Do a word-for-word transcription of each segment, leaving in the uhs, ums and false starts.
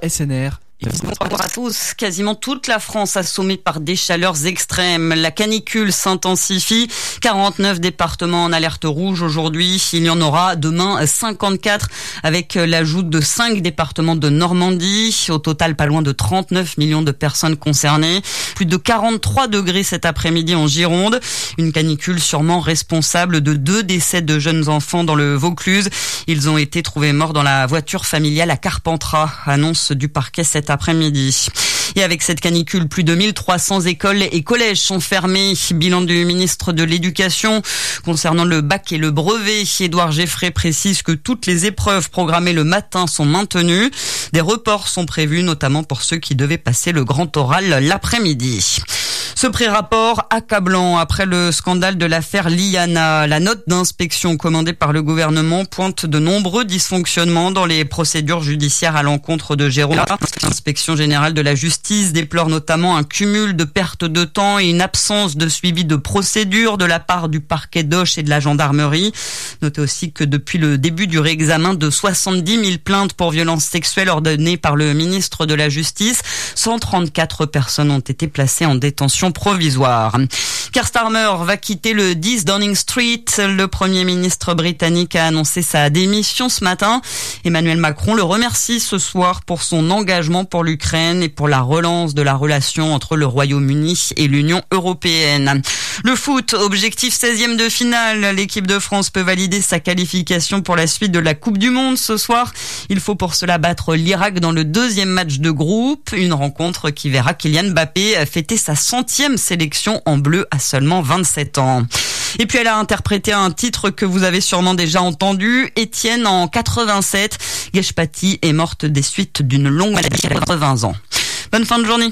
S N R. Bonjour à tous. Quasiment toute la France assommée par des chaleurs extrêmes. La canicule s'intensifie. quarante-neuf départements en alerte rouge aujourd'hui. Il y en aura demain cinquante-quatre avec l'ajout de cinq départements de Normandie. Au total, pas loin de trente-neuf millions de personnes concernées. Plus de quarante-trois degrés cet après-midi en Gironde. Une canicule sûrement responsable de deux décès de jeunes enfants dans le Vaucluse. Ils ont été trouvés morts dans la voiture familiale à Carpentras. Annonce du parquet cet après-midi. Et avec cette canicule, plus de mille trois cents écoles et collèges sont fermés. Bilan du ministre de l'Éducation. Concernant le bac et le brevet, Édouard Geffray précise que toutes les épreuves programmées le matin sont maintenues. Des reports sont prévus, notamment pour ceux qui devaient passer le grand oral l'après-midi. Ce pré-rapport accablant après le scandale de l'affaire Liana. La note d'inspection commandée par le gouvernement pointe de nombreux dysfonctionnements dans les procédures judiciaires à l'encontre de Jérôme. L'inspection générale de la justice déplore notamment un cumul de pertes de temps et une absence de suivi de procédure de la part du parquet d'Auch et de la gendarmerie. Notez aussi que depuis le début du réexamen de soixante-dix mille plaintes pour violences sexuelles ordonnées par le ministre de la Justice, cent trente-quatre personnes ont été placées en détention provisoire. Keir Starmer va quitter le dix Downing Street. Le Premier ministre britannique a annoncé sa démission ce matin. Emmanuel Macron le remercie ce soir pour son engagement pour l'Ukraine et pour la relance de la relation entre le Royaume-Uni et l'Union européenne. Le foot, objectif seizième de finale. L'équipe de France peut valider sa qualification pour la suite de la Coupe du Monde ce soir. Il faut pour cela battre l'Irak dans le deuxième match de groupe. Une rencontre qui verra Kylian Mbappé fêter sa centième sélection en bleu à seulement vingt-sept ans. Et puis elle a interprété un titre que vous avez sûrement déjà entendu. Étienne en quatre-vingt-sept. Geshpati est morte des suites d'une longue maladie à quatre-vingts ans. Bonne fin de journée.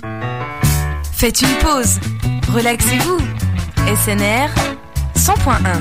Faites une pause. Relaxez-vous. S N R cent point un.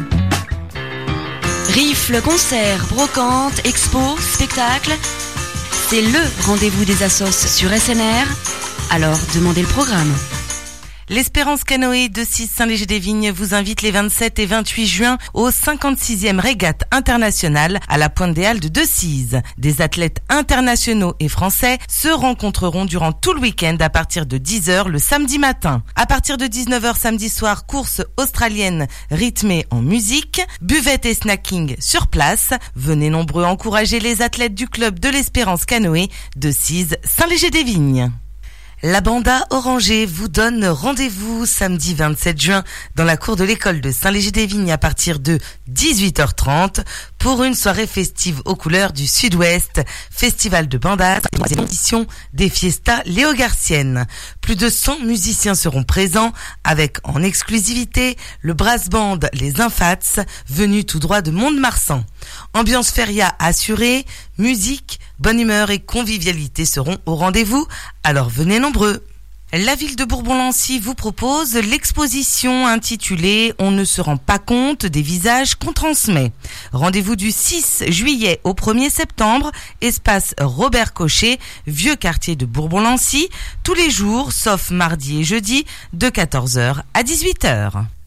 Rifle, concerts, brocantes, expos, spectacles. C'est le rendez-vous des assos sur S N R. Alors demandez le programme. L'Espérance Canoë de six Saint-Léger-des-Vignes vous invite les vingt-sept et vingt-huit juin au cinquante-sixième régate internationale à la Pointe des Halles de Decize. Des athlètes internationaux et français se rencontreront durant tout le week-end à partir de dix heures le samedi matin. À partir de dix-neuf heures samedi soir, course australienne rythmée en musique, buvette et snacking sur place. Venez nombreux encourager les athlètes du club de l'Espérance Canoë de Decize Saint-Léger-des-Vignes. La Banda Orangée vous donne rendez-vous samedi vingt-sept juin dans la cour de l'école de Saint-Léger-des-Vignes à partir de dix-huit heures trente pour une soirée festive aux couleurs du Sud-Ouest, festival de bandas, troisième édition des Fiestas Léo-Garciennes. Plus de cent musiciens seront présents avec en exclusivité le brass band Les Infats, venu tout droit de Mont-de-Marsan. Ambiance feria assurée, musique, bonne humeur et convivialité seront au rendez-vous, alors venez nombreux. La ville de Bourbon-Lancy vous propose l'exposition intitulée « On ne se rend pas compte des visages qu'on transmet ». Rendez-vous du six juillet au premier septembre, espace Robert Cochet, vieux quartier de Bourbon-Lancy, tous les jours, sauf mardi et jeudi, de quatorze heures à dix-huit heures.